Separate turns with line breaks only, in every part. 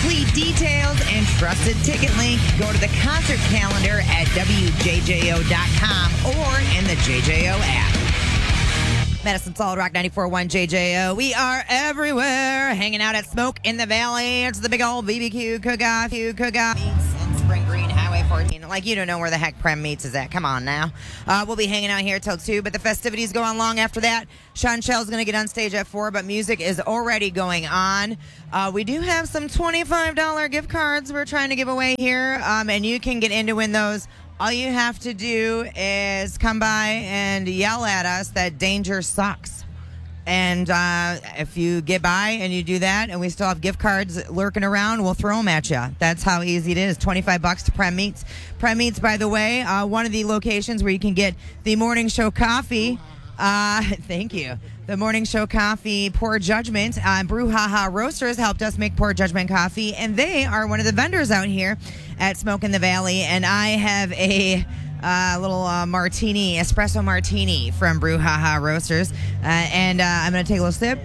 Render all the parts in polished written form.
complete details and trusted ticket link, go to the concert calendar at WJJO.com or in the JJO app. Madison Solid Rock 94.1 JJO. We are everywhere, hanging out at Smoke in the Valley. It's the big old BBQ cook-off. Meets in Spring Green, Highway 14. Like, you don't know where the heck Prem Meats is at. Come on now. We'll be hanging out here till 2, but the festivities go on long after that. Sean Shell's going to get on stage at 4, but music is already going on. We do have some $25 gift cards we're trying to give away here, and you can get in to win those. All you have to do is come by and yell at us that danger sucks. And if you get by and you do that and we still have gift cards lurking around, we'll throw them at you. That's how easy it is. $25 to Prem Meats. Prem Meats, by the way, one of the locations where you can get the morning show coffee. Thank you. The morning show coffee, Poor Judgment. Brouhaha Roasters helped us make Poor Judgment coffee, and they are one of the vendors out here at Smoke in the Valley. And I have a little martini, espresso martini from Brouhaha Roasters, and I'm going to take a little sip.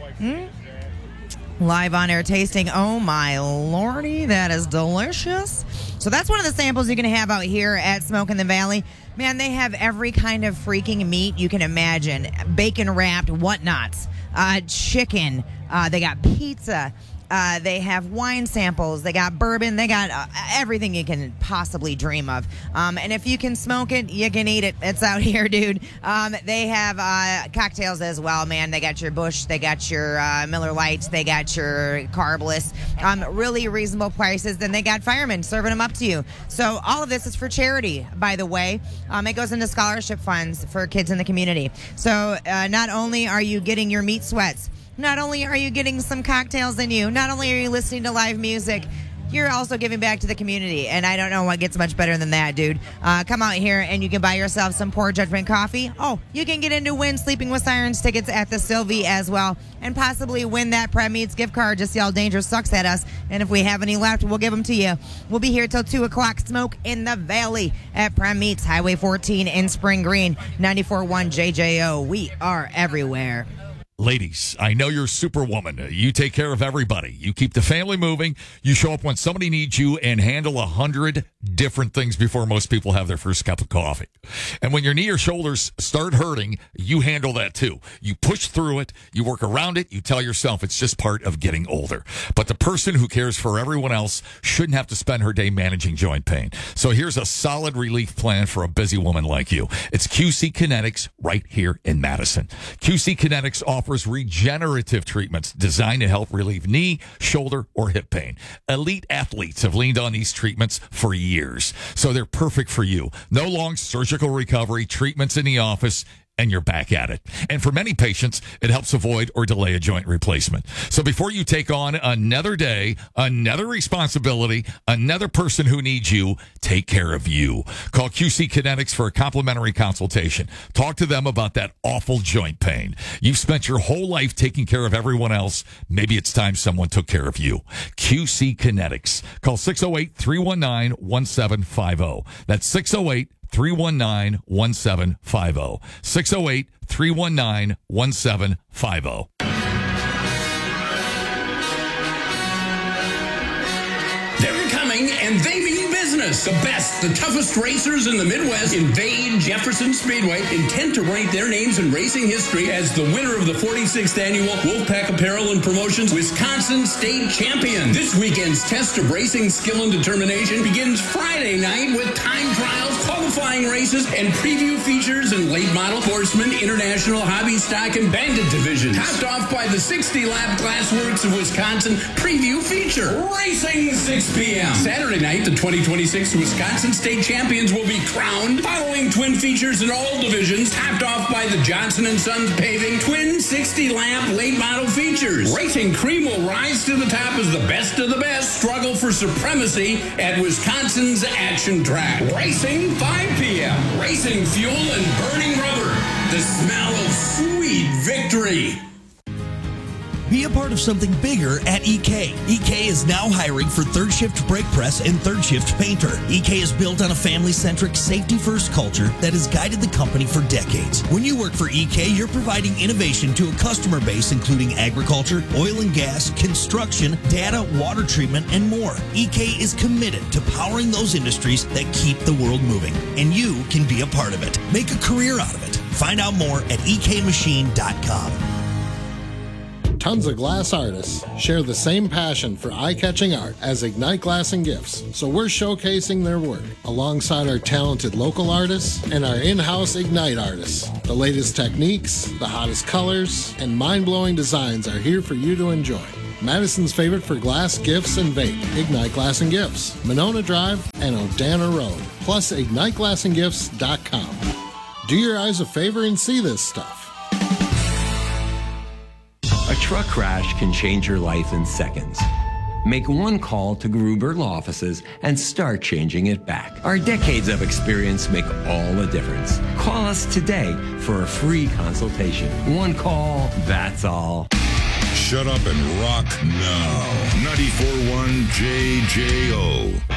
Live on air tasting. Oh my lordy, that is delicious. So that's one of the samples you can have out here at Smoke in the Valley. Man, they have every kind of freaking meat you can imagine. Bacon wrapped, whatnots, chicken. They got pizza. They have wine samples. They got bourbon. They got everything you can possibly dream of. And if you can smoke it, you can eat it. It's out here, dude. They have cocktails as well, man. They got your Busch. They got your Miller Lights. They got your Carbless. Really reasonable prices. Then they got firemen serving them up to you. So all of this is for charity, by the way. It goes into scholarship funds for kids in the community. So not only are you getting your meat sweats, not only are you getting some cocktails in you, not only are you listening to live music, you're also giving back to the community. And I don't know what gets much better than that, dude. Come out here and you can buy yourself some Poor Judgment coffee. Oh, you can get into win Sleeping with Sirens tickets at the Sylvie as well, and possibly win that Prem Meats gift card. Just yell danger sucks at us, and if we have any left, we'll give them to you. We'll be here till 2 o'clock. Smoke in the Valley at Prem Meats, Highway 14 in Spring Green, 94.1 JJO. We are everywhere.
Ladies, I know you're Superwoman. You take care of everybody. You keep the family moving. You show up when somebody needs you and handle 100 different things before most people have their first cup of coffee. And when your knee or shoulders start hurting, you handle that too. You push through it. You work around it. You tell yourself it's just part of getting older. But the person who cares for everyone else shouldn't have to spend her day managing joint pain. So here's a solid relief plan for a busy woman like you. It's QC Kinetics right here in Madison. QC Kinetics offers regenerative treatments designed to help relieve knee, shoulder, or hip pain. Elite athletes have leaned on these treatments for years, so they're perfect for you. No long surgical recovery, treatments in the office, and you're back at it. And for many patients, it helps avoid or delay a joint replacement. So before you take on another day, another responsibility, another person who needs you, take care of you. Call QC Kinetics for a complimentary consultation. Talk to them about that awful joint pain. You've spent your whole life taking care of everyone else. Maybe it's time someone took care of you. QC Kinetics. Call 608-319-1750. That's 608-319-1750. 608-319-1750.
They're coming, and they mean business. The best, the toughest racers in the Midwest invade Jefferson Speedway, intent to write their names in racing history as the winner of the 46th annual Wolfpack Apparel and Promotions Wisconsin State Champion. This weekend's test of racing skill and determination begins Friday night with time trials, qualifying races, and preview features in late model, horseman, international, hobby stock, and bandit divisions. Topped off by the 60-lap Glassworks of Wisconsin preview feature. Racing 6 p.m. Saturday night, the 2026 Wisconsin State Champions will be crowned following twin features in all divisions, topped off by the Johnson & Sons Paving twin 60-lap late model features. Racing Cream will rise to the top as the best of the best struggle for supremacy at Wisconsin's action track. Racing 5 p.m. Racing fuel and burning rubber. The smell of sweet victory.
Be a part of something bigger at EK. EK is now hiring for third shift brake press and third shift painter. EK is built on a family-centric, safety-first culture that has guided the company for decades. When you work for EK, you're providing innovation to a customer base including agriculture, oil and gas, construction, data, water treatment, and more. EK is committed to powering those industries that keep the world moving, and you can be a part of it. Make a career out of it. Find out more at ekmachine.com.
Tons of glass artists share the same passion for eye-catching art as Ignite Glass and Gifts, so we're showcasing their work alongside our talented local artists and our in-house Ignite artists. The latest techniques, the hottest colors, and mind-blowing designs are here for you to enjoy. Madison's favorite for glass, gifts, and vape, Ignite Glass and Gifts, Monona Drive and Odana Road, plus IgniteGlassandGifts.com. Do your eyes a favor and see this stuff.
A truck crash can change your life in seconds. Make one call to Gruber Law Offices and start changing it back. Our decades of experience make all the difference. Call us today for a free consultation. One call, that's all.
Shut up and rock now. 94.1 JJO.